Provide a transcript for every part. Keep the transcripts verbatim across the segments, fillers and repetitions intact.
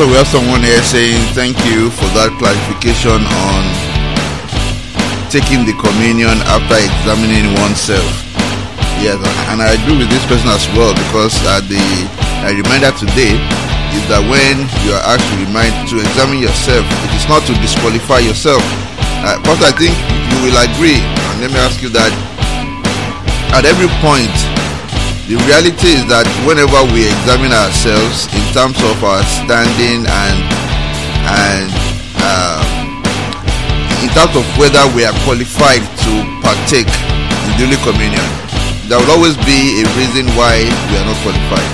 Pastor, we have someone here saying thank you for that clarification on taking the communion after examining oneself. Yes, and I agree with this person as well, because uh, the uh, reminder today is that when you are asked to remind to examine yourself, it is not to disqualify yourself. Uh, Pastor, I think you will agree, and let me ask you that at every point, the reality is that whenever we examine ourselves in terms of our standing and and uh, in terms of whether we are qualified to partake in the Holy Communion, there will always be a reason why we are not qualified.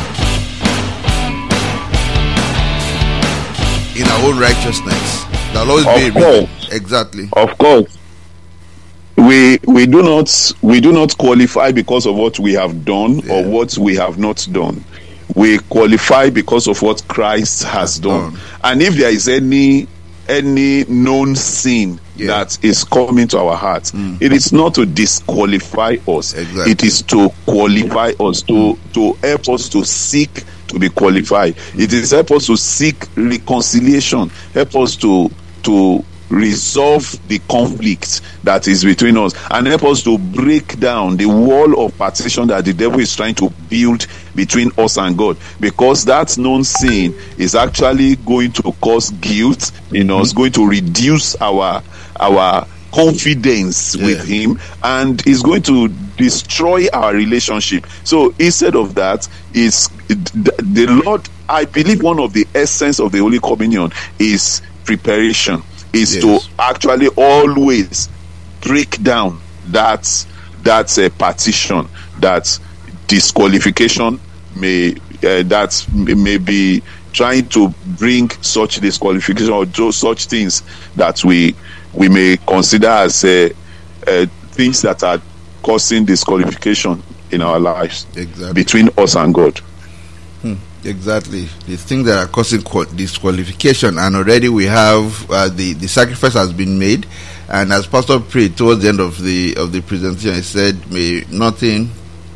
In our own righteousness, there will always of be a course. reason. Exactly. Of course. We we do not we do not qualify because of what we have done Yeah. or what we have not done. We qualify because of what Christ has done. done. And if there is any any known sin Yeah. that is coming to our hearts, Mm. it is not to disqualify us. Exactly. It is to qualify us, to to help us to seek to be qualified. It is help us to seek reconciliation, help us to to resolve the conflict that is between us, and help us to break down the wall of partition that the devil is trying to build between us and God, because that known sin is actually going to cause guilt in us, going to reduce our our confidence Yeah. with him, and is going to destroy our relationship. So instead of that, is the Lord, I believe one of the essence of the Holy Communion is preparation, is Yes. to actually always break down that that uh, partition, that disqualification may uh, that may be trying to bring such disqualification or do such things that we we may consider as uh, uh, things that are causing disqualification in our lives. Exactly. Between us and God. Hmm, exactly. The things that are causing qual- disqualification, and already we have uh, the the sacrifice has been made, and as Pastor prayed towards the end of the of the presentation, he said, "May nothing,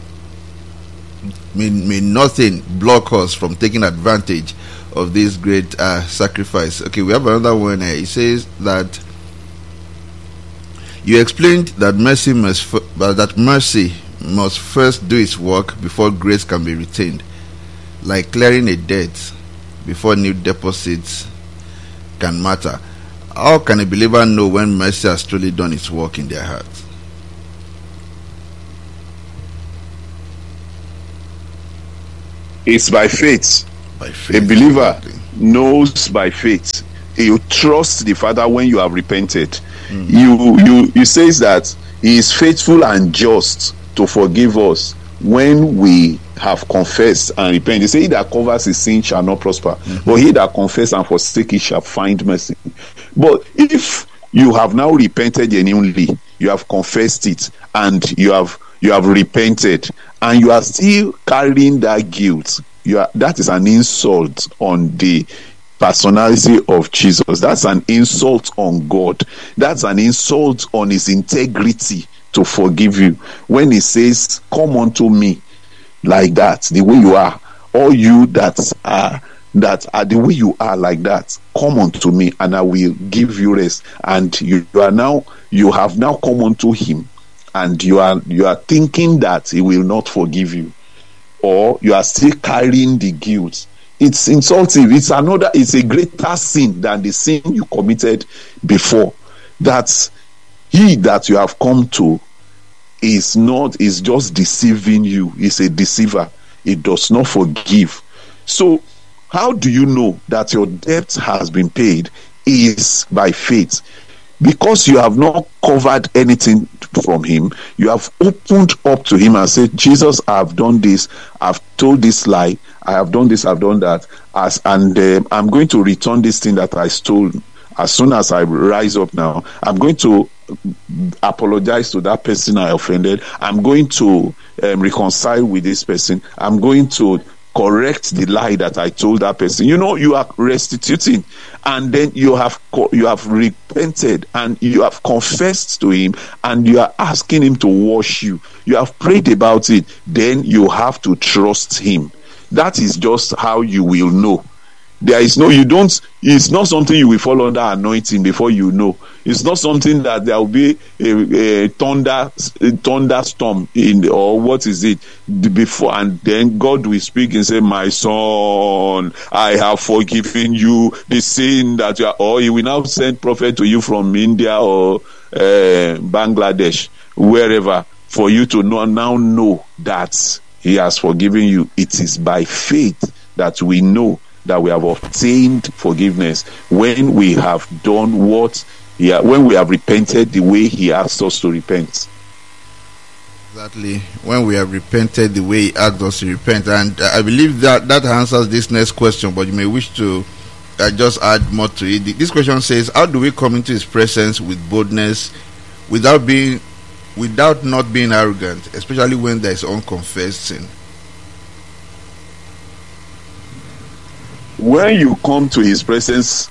may, may nothing block us from taking advantage of this great uh, sacrifice." Okay, we have another one here. He says that you explained that mercy must f- uh, that mercy must first do its work before grace can be retained, like clearing a debt before new deposits can matter. How can a believer know when mercy has truly done its work in their hearts? It's by faith. By faith. A believer Exactly. knows by faith. You trust the Father when you have repented. Mm. You you you says that he is faithful and just to forgive us when we have confessed and repent. He said, he that covers his sin shall not prosper, mm-hmm. but he that confess and forsake it shall find mercy. But if you have now repented genuinely, you have confessed it, and you have you have repented, and you are still carrying that guilt, you are, that is an insult on the personality of Jesus. That's an insult on God. That's an insult on his integrity to forgive you. When he says, "Come unto me like that, the way you are, all you that are that are the way you are like that, come unto me and I will give you rest." And you, you are now you have now come unto him, and you are you are thinking that he will not forgive you, or you are still carrying the guilt. It's insulting. It's another it's a greater sin than the sin you committed before. That he that you have come to is not is just deceiving you. He's a deceiver. He does not forgive. So how do you know that your debt has been paid? Is by faith. Because you have not covered anything from him, you have opened up to him and said, "Jesus, I have done this, I've told this lie, I have done this, I've done that, as and uh, I'm going to return this thing that I stole. As soon as I rise up now, I'm going to apologize to that person I offended. I'm going to um, reconcile with this person. I'm going to correct the lie that I told that person." You know, you are restituting, and then you have co- you have repented and you have confessed to him, and you are asking him to wash you. You have prayed about it. Then you have to trust him. That is just how you will know There is no, you don't, it's not something you will fall under anointing before you know. It's not something that there will be a, a thunder, a thunderstorm in, or what is it, before, and then God will speak and say, my son, I have forgiven you the sin that you are, or he will now send prophet to you from India or uh, Bangladesh, wherever, for you to know, now know that he has forgiven you. It is by faith that we know that we have obtained forgiveness when we have done what he ha- when we have repented the way he asked us to repent. Exactly, when we have repented the way he asked us to repent. And uh, I believe that that answers this next question, but you may wish to uh, just add more to it. This question says, how do we come into his presence with boldness without being without not being arrogant, especially when there is unconfessed sin? When you come to his presence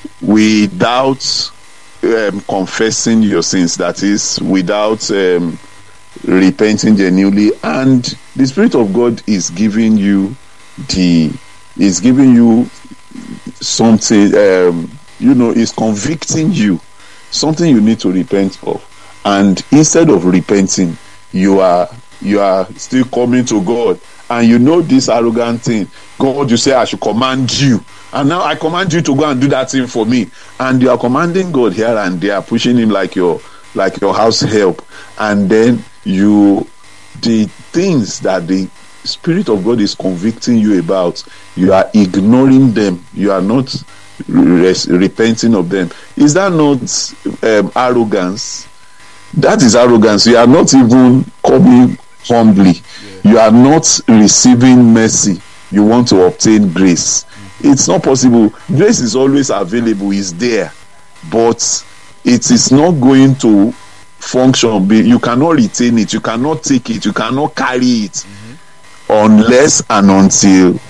without um, confessing your sins, that is, without um, repenting genuinely, and the Spirit of God is giving you the is giving you something, um, you know, is convicting you, something you need to repent of, and instead of repenting, you are you are still coming to God, and you know this arrogant thing. God, you say I should command you, and now I command you to go and do that thing for me, and you are commanding God here and there, pushing him like your like your house help, and then you the things that the Spirit of God is convicting you about, you are ignoring them, you are not res- repenting of them. Is that not um, arrogance? That is arrogance. You are not even coming humbly. Yeah. You are not receiving mercy. You want to obtain grace. Mm-hmm. It's not possible. Grace is always available, is there, but it is not going to function. You cannot retain it, you cannot take it, you cannot carry it, mm-hmm. unless and until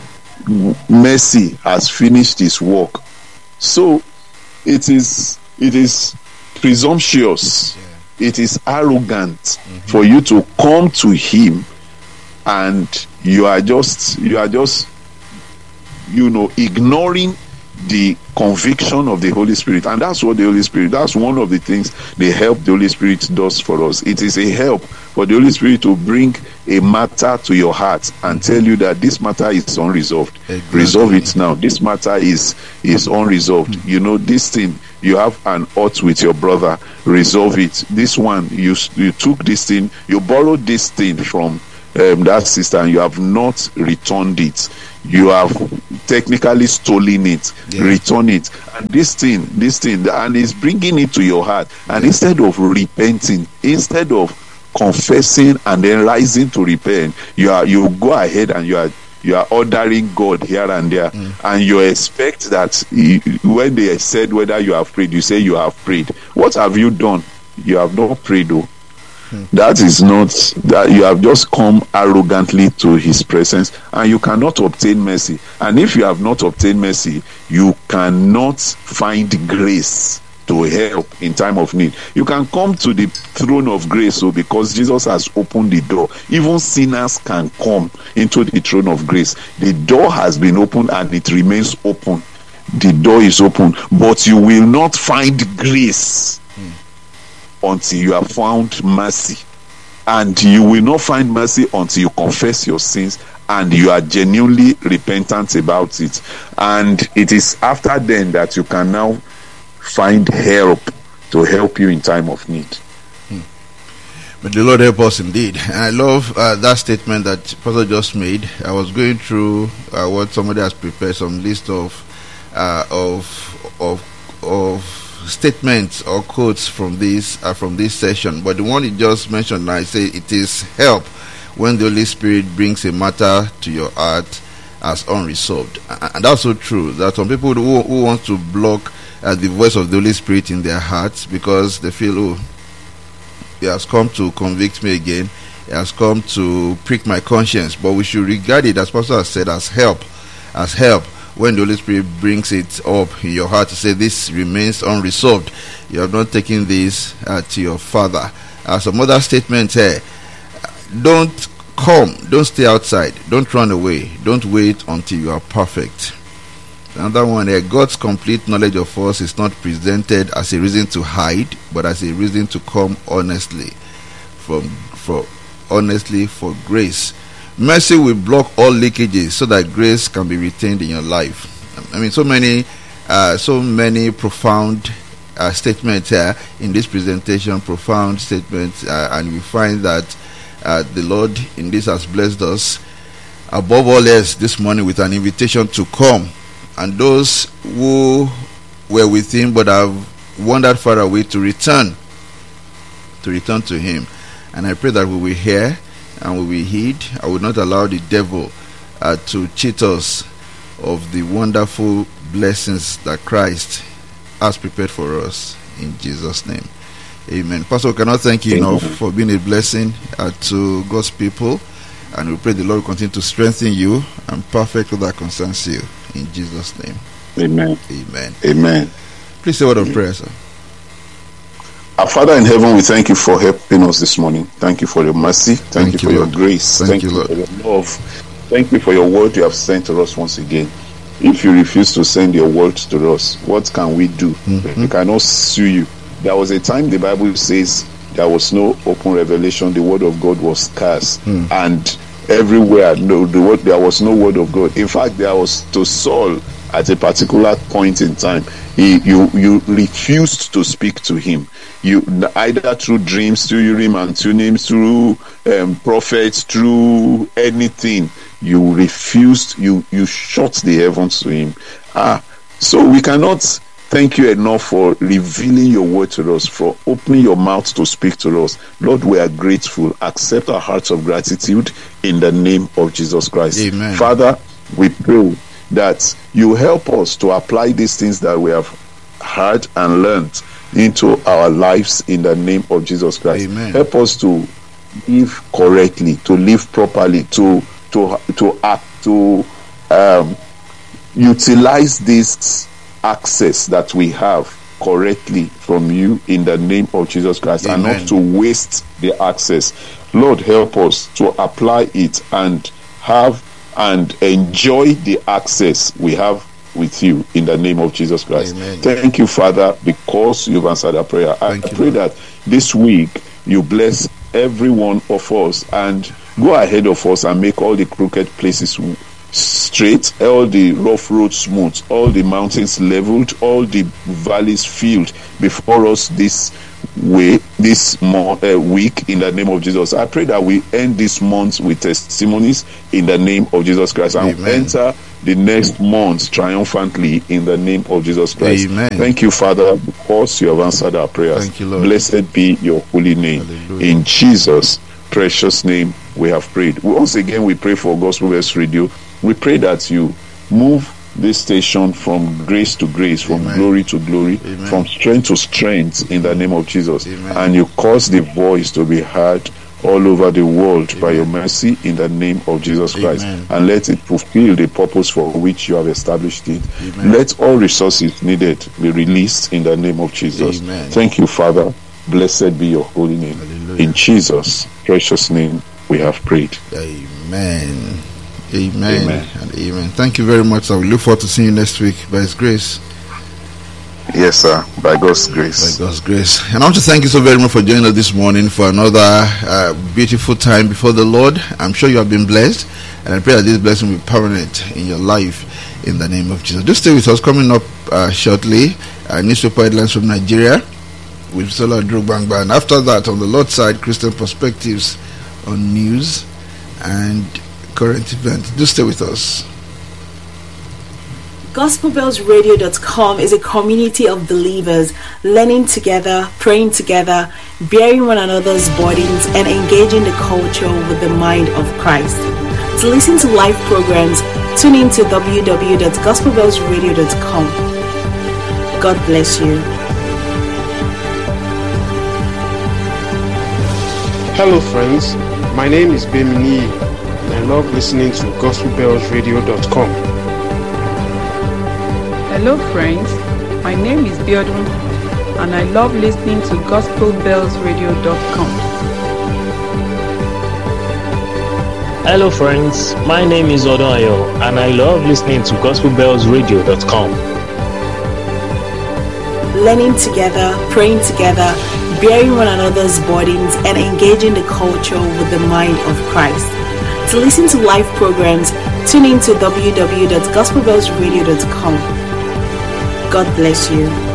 mercy has finished its work. So it is it is presumptuous, yeah. It is arrogant, mm-hmm. for you to come to him and you are just you are just you know ignoring the conviction of the Holy Spirit. And that's what the Holy Spirit, that's one of the things the help the Holy Spirit does for us. It is a help for the Holy Spirit to bring a matter to your heart and tell you that this matter is unresolved. Exactly. Resolve it now. This matter is is unresolved. Mm-hmm. You know, this thing, you have an ought with your brother, resolve it. This one, you you took this thing, you borrowed this thing from um, that sister, and you have not returned it. You have technically stolen it, yeah. Return it, and this thing, this thing, and it's bringing it to your heart. And yeah. Instead of repenting, instead of confessing and then rising to repent, you are you go ahead and you are you are ordering God here and there, mm. and you expect that you, when they said whether you have prayed, you say you have prayed. What have you done? You have not prayed, though. That is not that you have just come arrogantly to his presence, and you cannot obtain mercy. And if you have not obtained mercy, you cannot find grace to help in time of need. You can come to the throne of grace, so because Jesus has opened the door, even sinners can come into the throne of grace. The door has been opened and it remains open. The door is open, but you will not find grace until you have found mercy, and you will not find mercy until you confess your sins and you are genuinely repentant about it. And it is after then that you can now find help to help you in time of need. Hmm. But the Lord help us indeed. And I love uh, that statement that Pastor just made. I was going through uh, what somebody has prepared, some list of uh, of of of statements or quotes from this uh, from this session, but the one you just mentioned, I say it is help when the Holy Spirit brings a matter to your heart as unresolved. And that's so true, that some people who, who want to block uh, the voice of the Holy Spirit in their hearts because they feel, oh, he has come to convict me again, he has come to prick my conscience. But we should regard it, as Pastor has said, as help as help when the Holy Spirit brings it up in your heart to say this remains unresolved. You have not taken this uh, to your Father. Uh, some other statements here. Don't come, don't stay outside, don't run away, don't wait until you are perfect. Another one here, God's complete knowledge of us is not presented as a reason to hide, but as a reason to come honestly from for honestly for grace. Mercy will block all leakages so that grace can be retained in your life. I mean, so many uh, so many profound uh, statements here in this presentation, profound statements, uh, and we find that uh, the Lord in this has blessed us above all else this morning with an invitation to come. And those who were with him but have wandered far away to return, to return to him. And I pray that we will hear and we will heed. I will not allow the devil uh, to cheat us of the wonderful blessings that Christ has prepared for us in Jesus' name. Amen. Pastor, we cannot thank you enough for being a blessing uh, to God's people. And we pray the Lord will continue to strengthen you and perfect all that concerns you. In Jesus' name. Amen. Amen. Amen. Please say a word of prayer, sir. Our Father in heaven, we thank you for helping us this morning. Thank you for your mercy. Thank, thank you for you, your grace. Thank, thank you, you Lord. for your love. Thank you for your word you have sent to us once again. If you refuse to send your word to us, what can we do? Mm-hmm. We cannot sue you. There was a time the Bible says there was no open revelation. The word of God was scarce. Mm. And everywhere, no, the word, there was no word of God. In fact, there was to Saul at a particular point in time. He, you, you refused to speak to him. You either through dreams, through Urim and Thummim, through um, prophets, through anything. You refused. You you shut the heavens to him. Ah, so we cannot thank you enough for revealing your word to us, for opening your mouth to speak to us. Lord, we are grateful. Accept our hearts of gratitude in the name of Jesus Christ. Amen. Father, we pray that you help us to apply these things that we have heard and learned into our lives in the name of Jesus Christ. Amen. Help us to live correctly, to live properly, to to to act, to um, utilize this access that we have correctly from you in the name of Jesus Christ. Amen. And not to waste the access. Lord, help us to apply it and have and enjoy the access we have with you in the name of Jesus Christ. Amen. Thank you, Father, because you've answered our prayer. Thank I you, pray Lord. that this week you bless every one of us and go ahead of us and make all the crooked places straight, all the rough roads smooth, all the mountains leveled, all the valleys filled before us this way, this mo- uh, week in the name of Jesus. I pray that we end this month with testimonies in the name of Jesus Christ and Amen. enter the next month triumphantly in the name of Jesus Christ. Amen. Thank you, Father, because you have answered our prayers. Thank you, Lord. Blessed be your holy name. Hallelujah. In Jesus' precious name we have prayed. Once again, we pray for Gospel Bells Radio. We pray that you move this station from grace to grace, from Amen. glory to glory, Amen. from strength to strength in the name of Jesus. Amen. And you cause the voice to be heard all over the world Amen. by your mercy in the name of Jesus Christ. Amen. And let it fulfill the purpose for which you have established it. Amen. Let all resources needed be released in the name of Jesus. Amen. Thank you, Father. Blessed be your holy name. Hallelujah. In Jesus' precious name we have prayed. Amen. Amen. Amen. And amen. Thank you very much. I will look forward to seeing you next week by His grace. Yes, sir. By God's grace. By God's grace. And I want to thank you so very much for joining us this morning for another uh, beautiful time before the Lord. I'm sure you have been blessed, and I pray that this blessing will be permanent in your life in the name of Jesus. Do stay with us. Coming up uh, shortly, uh, newspaper headlines from Nigeria with Sola Drogbangba, and after that, on the Lord's side, Christian perspectives on news and current events. Do stay with us. Gospel Bells Radio dot com is a community of believers learning together, praying together, bearing one another's burdens, and engaging the culture with the mind of Christ. To listen to live programs, tune in to w w w dot gospel bells radio dot com. God bless you. Hello friends, my name is Bemini and I love listening to Gospel Bells Radio dot com. Hello friends, my name is Biodun and I love listening to Gospel Bells Radio dot com. Hello friends, my name is Odonayo and I love listening to gospel bells radio dot com. Learning together, praying together, bearing one another's burdens, and engaging the culture with the mind of Christ. To listen to live programs, tune in to w w w dot gospel bells radio dot com. God bless you.